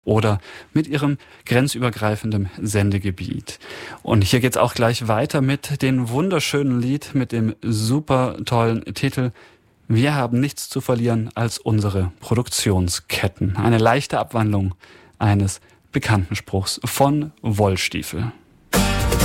oder mit ihrem grenzübergreifenden Sendegebiet. Und hier geht's auch gleich weiter mit dem wunderschönen Lied, mit dem super tollen Titel Wir haben nichts zu verlieren als unsere Produktionsketten. Eine leichte Abwandlung eines bekannten Spruchs von Wollstiefel.